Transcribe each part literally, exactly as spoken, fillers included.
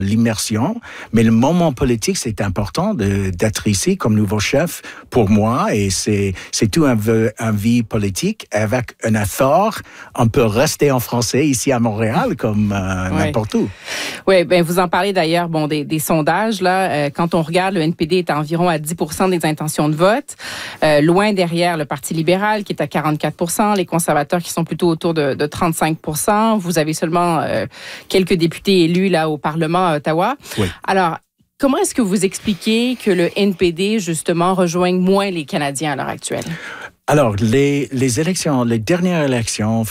l'immersion, mais le moment politique, c'est important de, d'être ici comme nouveau chef pour moi et c'est, c'est tout un, un vie politique avec un effort. On peut rester en français ici à Montréal comme euh, ouais. n'importe où. Oui, ben vous en parlez d'ailleurs bon, des, des sondages. Là, euh, quand on regarde, le N P D est à environ à dix pour cent des intentions de vote, euh, loin derrière le Parti libéral qui est à quarante-quatre pour cent, les conservateurs qui sont plutôt autour de, de trente-cinq pour cent. Vous avez seulement euh, quelques députés élus là au Parlement à Ottawa. Oui. Alors, comment est-ce que vous expliquez que le N P D, justement, rejoigne moins les Canadiens à l'heure actuelle? Alors, les, les élections, les dernières élections,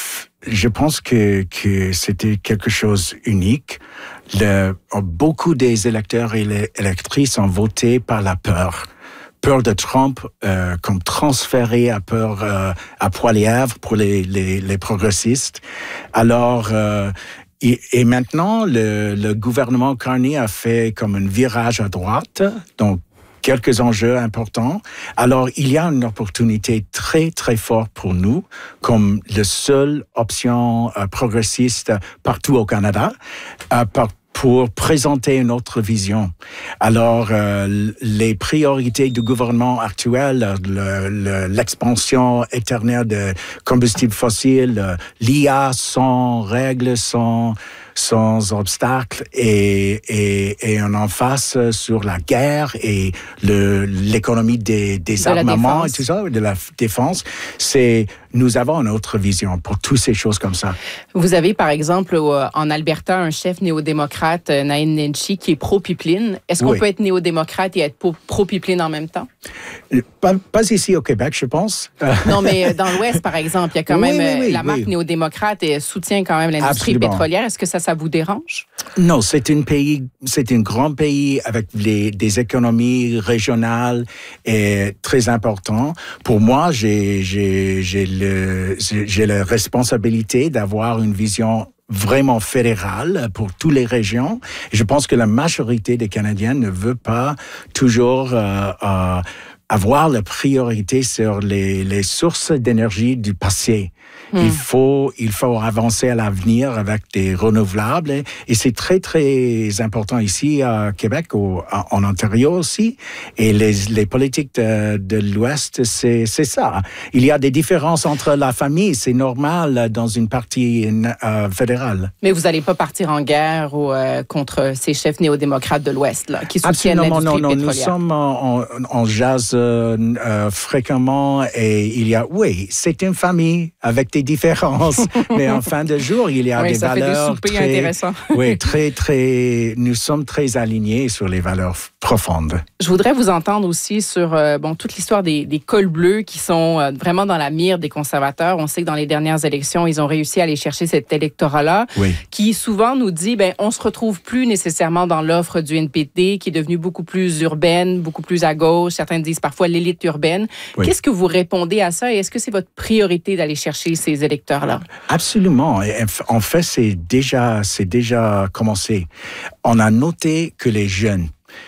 je pense que, que c'était quelque chose d'unique. Le, beaucoup des électeurs et les électrices ont voté par la peur. Peur de Trump, euh, comme transféré à peur euh, à Poilièvre pour les, les, les progressistes. Alors, euh, Et, et maintenant, le, le gouvernement Carney a fait comme un virage à droite, donc quelques enjeux importants. Alors, il y a une opportunité très, très forte pour nous, comme la seule option euh, progressiste partout au Canada, euh, par, pour présenter une autre vision. Alors, euh, les priorités du gouvernement actuel, le, le, l'expansion éternelle de combustibles fossiles, l'I A sans règles, sans, sans obstacles, et, et, et on en face sur la guerre et le, l'économie des, des de armements et tout ça, de la défense, c'est... Nous avons une autre vision pour toutes ces choses comme ça. Vous avez, par exemple, en Alberta, un chef néo-démocrate, Naheed Nenshi, qui est pro-pipeline. Est-ce qu'on oui. peut être néo-démocrate et être pro-pipeline en même temps? Pas, pas ici au Québec, je pense. Non, mais dans l'Ouest, par exemple, il y a quand oui, même oui, oui, la marque oui. néo-démocrate et soutient quand même l'industrie Absolument. pétrolière. Est-ce que ça, ça vous dérange? Non, c'est un pays, c'est un grand pays avec les, des économies régionales et très importantes. Pour moi, j'ai, j'ai, j'ai le, j'ai la responsabilité d'avoir une vision vraiment fédérale pour toutes les régions. Je pense que la majorité des Canadiens ne veut pas toujours euh, euh, avoir la priorité sur les, les sources d'énergie du passé. Mmh. Il faut, il faut avancer à l'avenir avec des renouvelables et, et c'est très, très important ici à Québec, au, en Ontario aussi. Et les, les politiques de, de l'Ouest, c'est, c'est ça. Il y a des différences entre la famille, c'est normal dans une partie euh, fédérale. Mais vous n'allez pas partir en guerre ou, euh, contre ces chefs néo-démocrates de l'Ouest là, qui soutiennent Absolument, l'industrie non, non. pétrolière? Nous sommes en, en, en jazz euh, euh, fréquemment et il y a, oui, c'est une famille avec des différences, mais en fin de jour, il y a oui, des ça valeurs fait des soupers très, intéressants. oui, très, très, nous sommes très alignés sur les valeurs profondes. Je voudrais vous entendre aussi sur euh, bon, toute l'histoire des, des cols bleus qui sont euh, vraiment dans la mire des conservateurs. On sait que dans les dernières élections, ils ont réussi à aller chercher cet électorat-là, oui. qui souvent nous dit, ben, on se retrouve plus nécessairement dans l'offre du N P D, qui est devenue beaucoup plus urbaine, beaucoup plus à gauche. Certains disent parfois l'élite urbaine. Oui. Qu'est-ce que vous répondez à ça et est-ce que c'est votre priorité d'aller chercher ces électeurs-là? Absolument. En fait, c'est déjà, c'est déjà commencé. On a noté que les jeunes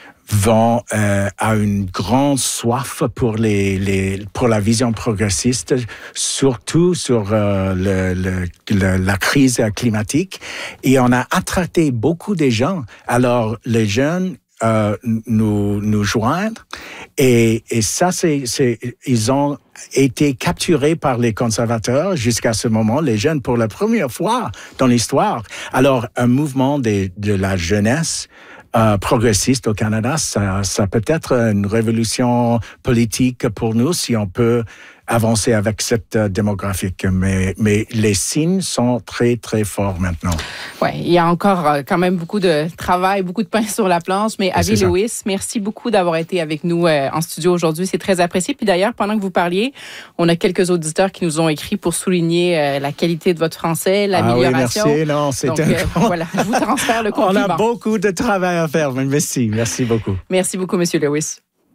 vont euh, à une grande soif pour les, les pour la vision progressiste, surtout sur euh, le, le, le, la crise climatique. Et on a attracté beaucoup de gens. Alors, les jeunes euh, nous nous joindre et, et ça, c'est, c'est ils ont été capturés par les conservateurs jusqu'à ce moment, les jeunes, pour la première fois dans l'histoire. Alors, un mouvement de, de la jeunesse euh, progressiste au Canada, ça, ça peut être une révolution politique pour nous si on peut avancer avec cette euh, démographique. Mais, mais les signes sont très, très forts maintenant. Oui, il y a encore euh, quand même beaucoup de travail, beaucoup de pain sur la planche. Mais Avi Lewis, merci beaucoup d'avoir été avec nous euh, en studio aujourd'hui. C'est très apprécié. Puis d'ailleurs, pendant que vous parliez, on a quelques auditeurs qui nous ont écrit pour souligner euh, la qualité de votre français, l'amélioration. Ah oui, merci. Non, c'est Donc, un euh, voilà, je vous transfère le compliment. On a beaucoup de travail à faire. Merci, merci beaucoup. Merci beaucoup, Monsieur Lewis.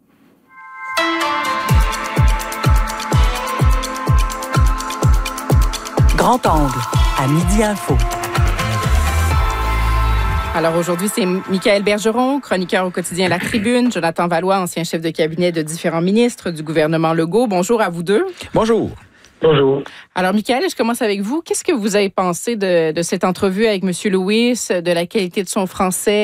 Grand angle, à Midi Info. Alors aujourd'hui, c'est Michaël Bergeron, chroniqueur au quotidien La Tribune, Jonathan Valois, ancien chef de cabinet de différents ministres du gouvernement Legault. Bonjour à vous deux. Bonjour. Bonjour. Alors, Michaël, je commence avec vous. Qu'est-ce que vous avez pensé de, de cette entrevue avec M. Lewis, de la qualité de son français?